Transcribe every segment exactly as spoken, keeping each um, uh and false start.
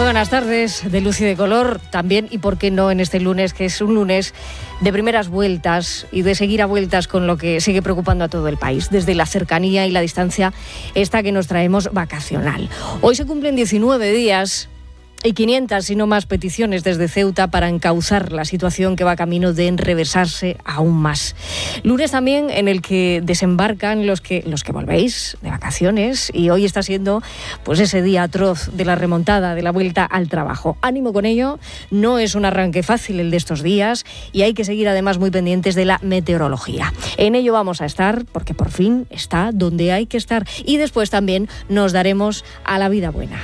Muy buenas tardes, de luz y de color también, y por qué no en este lunes, que es un lunes de primeras vueltas y de seguir a vueltas con lo que sigue preocupando a todo el país, desde la cercanía y la distancia esta que nos traemos vacacional. Hoy se cumplen diecinueve días y quinientas, si no más, peticiones desde Ceuta para encauzar la situación que va camino de enrevesarse aún más. Lunes también en el que desembarcan los que, los que volvéis de vacaciones, y hoy está siendo pues ese día atroz de la remontada, de la vuelta al trabajo. Ánimo con ello, no es un arranque fácil el de estos días y hay que seguir además muy pendientes de la meteorología. En ello vamos a estar porque por fin está donde hay que estar, y después también nos daremos a la vida buena.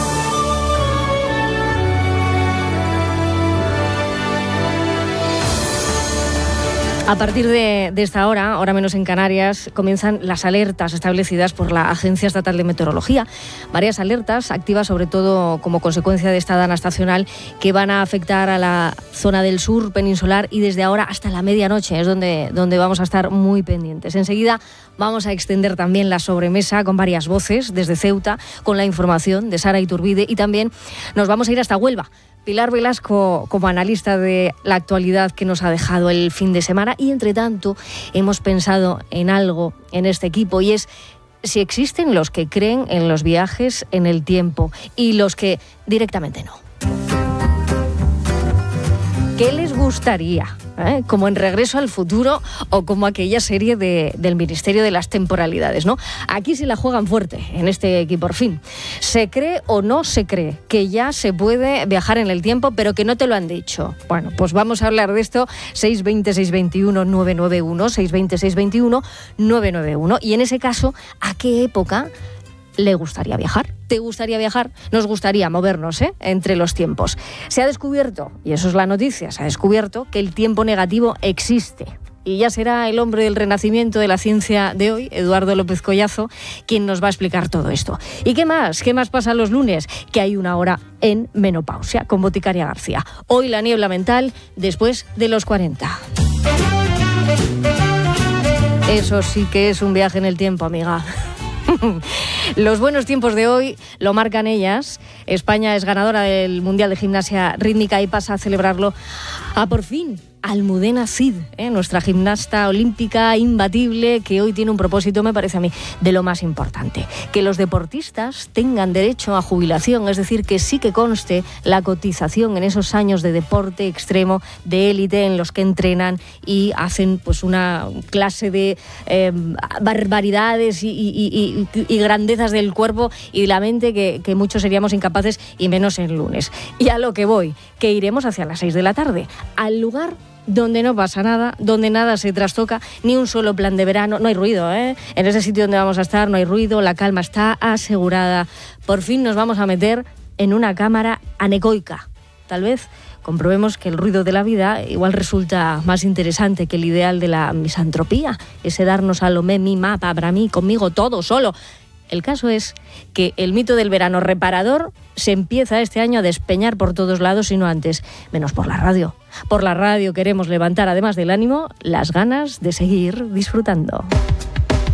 A partir de, de esta hora, hora menos en Canarias, comienzan las alertas establecidas por la Agencia Estatal de Meteorología. Varias alertas activas sobre todo como consecuencia de esta dana estacional que van a afectar a la zona del sur peninsular, y desde ahora hasta la medianoche es donde, donde vamos a estar muy pendientes. Enseguida vamos a extender también la sobremesa con varias voces desde Ceuta, con la información de Sara Iturbide, y también nos vamos a ir hasta Huelva. Pilar Velasco como analista de la actualidad que nos ha dejado el fin de semana, y entre tanto hemos pensado en algo en este equipo, y es si existen los que creen en los viajes en el tiempo y los que directamente no. ¿Qué les gustaría? ¿Eh? Como en Regreso al Futuro o como aquella serie de, del Ministerio de las Temporalidades, ¿no? Aquí se la juegan fuerte en este equipo, por fin. ¿Se cree o no se cree que ya se puede viajar en el tiempo, pero que no te lo han dicho? Bueno, pues vamos a hablar de esto. seis veinte, seiscientos veintiuno, novecientos noventa y uno, seiscientos veinte, seiscientos veintiuno, novecientos noventa y uno. Y en ese caso, ¿a qué época le gustaría viajar? ¿Te gustaría viajar? Nos gustaría movernos ¿eh? entre los tiempos. Se ha descubierto, y eso es la noticia, se ha descubierto que el tiempo negativo existe. Y ya será el hombre del renacimiento de la ciencia de hoy, Eduardo López Collazo, quien nos va a explicar todo esto. ¿Y qué más? ¿Qué más pasa los lunes? Que hay una hora en menopausia con Boticaria García. Hoy la niebla mental después de los cuarenta. Eso sí que es un viaje en el tiempo, amiga. Los buenos tiempos de hoy lo marcan ellas. España es ganadora del Mundial de Gimnasia Rítmica y pasa a celebrarlo a por fin Almudena Cid, ¿eh? nuestra gimnasta olímpica imbatible, que hoy tiene un propósito, me parece a mí, de lo más importante: que los deportistas tengan derecho a jubilación, es decir, que sí que conste la cotización en esos años de deporte extremo, de élite, en los que entrenan y hacen pues una clase de eh, barbaridades y, y, y, y grandezas del cuerpo y de la mente que, que muchos seríamos incapaces, y menos en lunes. Y a lo que voy, que iremos hacia las seis de la tarde, al lugar donde no pasa nada, donde nada se trastoca, ni un solo plan de verano, no hay ruido, ¿eh? En ese sitio donde vamos a estar no hay ruido, la calma está asegurada. Por fin nos vamos a meter en una cámara anecoica. Tal vez comprobemos que el ruido de la vida igual resulta más interesante que el ideal de la misantropía, ese darnos a lo me, mi, ma, para mí, conmigo, todo, solo. El caso es que el mito del verano reparador se empieza este año a despeñar por todos lados, y no antes, menos por la radio. Por la radio queremos levantar, además del ánimo, las ganas de seguir disfrutando.